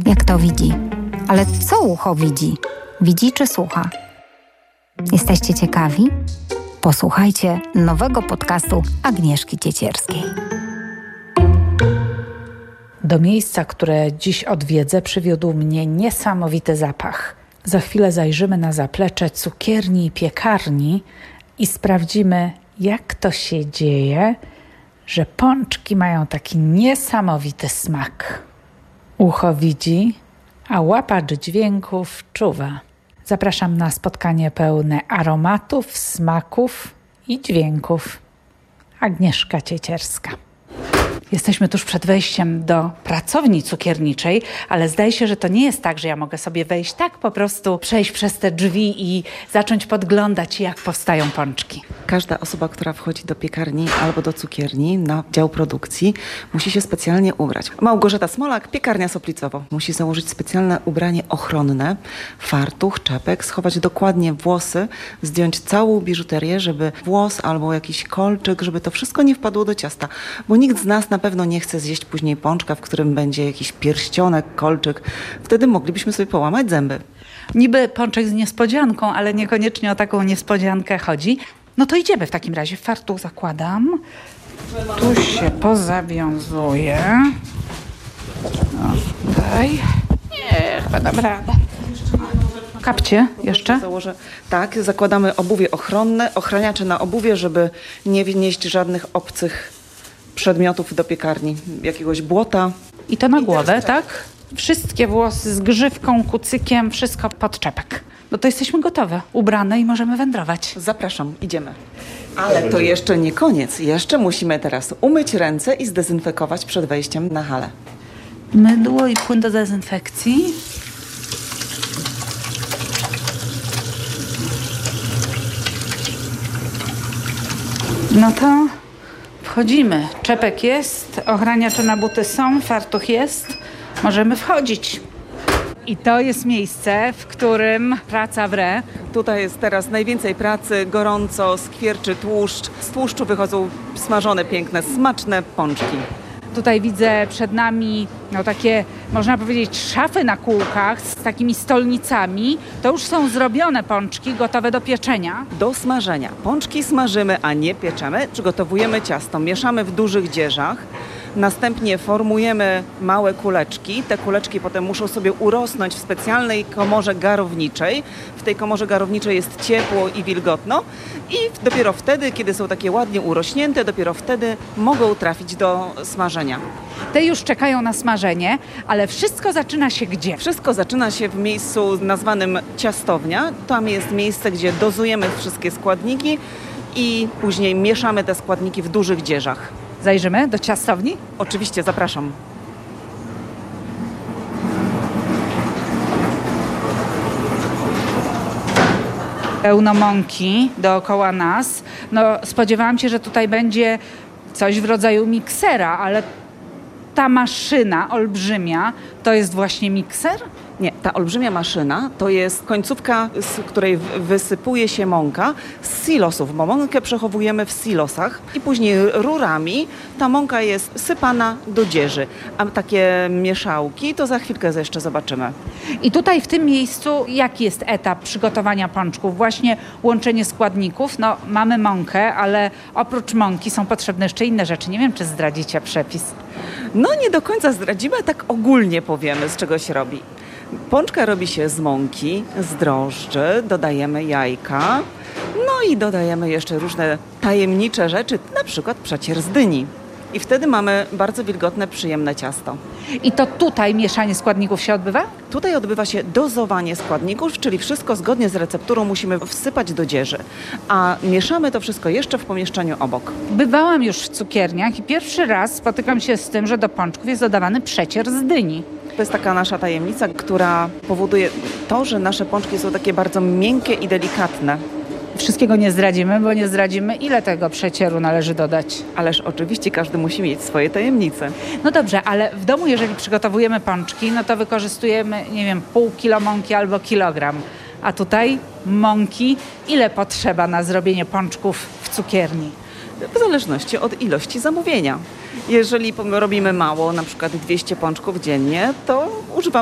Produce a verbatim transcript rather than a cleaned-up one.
jak to widzi. Ale co ucho widzi? Widzi czy słucha? Jesteście ciekawi? Posłuchajcie nowego podcastu Agnieszki Ciecierskiej. Do miejsca, które dziś odwiedzę, przywiódł mnie niesamowity zapach. Za chwilę zajrzymy na zaplecze cukierni i piekarni i sprawdzimy, jak to się dzieje, że pączki mają taki niesamowity smak. Ucho widzi, a łapacz dźwięków czuwa. Zapraszam na spotkanie pełne aromatów, smaków i dźwięków. Agnieszka Ciecierska. Jesteśmy tuż przed wejściem do pracowni cukierniczej, ale zdaje się, że to nie jest tak, że ja mogę sobie wejść tak po prostu, przejść przez te drzwi i zacząć podglądać, jak powstają pączki. Każda osoba, która wchodzi do piekarni albo do cukierni na dział produkcji, musi się specjalnie ubrać. Małgorzata Smolak, piekarnia Soplicowo. Musi założyć specjalne ubranie ochronne, fartuch, czepek, schować dokładnie włosy, zdjąć całą biżuterię, żeby włos albo jakiś kolczyk, żeby to wszystko nie wpadło do ciasta, bo nikt z nas na pewno nie chce zjeść później pączka, w którym będzie jakiś pierścionek, kolczyk. Wtedy moglibyśmy sobie połamać zęby. Niby pączek z niespodzianką, ale niekoniecznie o taką niespodziankę chodzi. No to idziemy w takim razie. Fartuch zakładam. Tu się pozawiązuje. Okej. Nie, chyba dam radę. Kapcie jeszcze? Założę, tak, zakładamy obuwie ochronne, ochraniacze na obuwie, żeby nie wnieść żadnych obcych przedmiotów do piekarni, jakiegoś błota. I to na głowę, tak? Wszystkie włosy z grzywką, kucykiem, wszystko pod czepek. No to jesteśmy gotowe, ubrane i możemy wędrować. Zapraszam, idziemy. Ale to jeszcze nie koniec. Jeszcze musimy teraz umyć ręce i zdezynfekować przed wejściem na halę. Mydło i płyn do dezynfekcji. No to wchodzimy. Czepek jest, ochraniacze na buty są, fartuch jest. Możemy wchodzić. I to jest miejsce, w którym praca wre. Tutaj jest teraz najwięcej pracy, gorąco, skwierczy tłuszcz. Z tłuszczu wychodzą smażone, piękne, smaczne pączki. Tutaj widzę przed nami no takie, można powiedzieć, szafy na kółkach z takimi stolnicami. To już są zrobione pączki, gotowe do pieczenia. Do smażenia. Pączki smażymy, a nie pieczemy. Przygotowujemy ciasto, mieszamy w dużych dzieżach. Następnie formujemy małe kuleczki. Te kuleczki potem muszą sobie urosnąć w specjalnej komorze garowniczej. W tej komorze garowniczej jest ciepło i wilgotno. I dopiero wtedy, kiedy są takie ładnie urośnięte, dopiero wtedy mogą trafić do smażenia. Te już czekają na smażenie, ale wszystko zaczyna się gdzie? Wszystko zaczyna się w miejscu nazwanym ciastownia. Tam jest miejsce, gdzie dozujemy wszystkie składniki i później mieszamy te składniki w dużych dzieżach. Zajrzymy do ciastowni? Oczywiście, zapraszam. Pełno mąki dookoła nas. No, spodziewałam się, że tutaj będzie coś w rodzaju miksera, ale ta maszyna olbrzymia to jest właśnie mikser? Nie, ta olbrzymia maszyna to jest końcówka, z której wysypuje się mąka z silosów, bo mąkę przechowujemy w silosach i później rurami ta mąka jest sypana do dzieży, a takie mieszałki to za chwilkę jeszcze zobaczymy. I tutaj w tym miejscu jaki jest etap przygotowania pączków? Właśnie łączenie składników. No, mamy mąkę, ale oprócz mąki są potrzebne jeszcze inne rzeczy. Nie wiem, czy zdradzicie przepis. No nie do końca zdradzimy, tak ogólnie powiemy, z czego się robi. Pączka robi się z mąki, z drożdży, dodajemy jajka, no i dodajemy jeszcze różne tajemnicze rzeczy, na przykład przecier z dyni. I wtedy mamy bardzo wilgotne, przyjemne ciasto. I to tutaj mieszanie składników się odbywa? Tutaj odbywa się dozowanie składników, czyli wszystko zgodnie z recepturą musimy wsypać do dzieży, a mieszamy to wszystko jeszcze w pomieszczeniu obok. Bywałam już w cukierniach i pierwszy raz spotykam się z tym, że do pączków jest dodawany przecier z dyni. To jest taka nasza tajemnica, która powoduje to, że nasze pączki są takie bardzo miękkie i delikatne. Wszystkiego nie zdradzimy, bo nie zdradzimy, ile tego przecieru należy dodać. Ależ oczywiście każdy musi mieć swoje tajemnice. No dobrze, ale w domu, jeżeli przygotowujemy pączki, no to wykorzystujemy, nie wiem, pół kilo mąki albo kilogram. A tutaj mąki, ile potrzeba na zrobienie pączków w cukierni? W zależności od ilości zamówienia. Jeżeli robimy mało, na przykład dwieście pączków dziennie, to używamy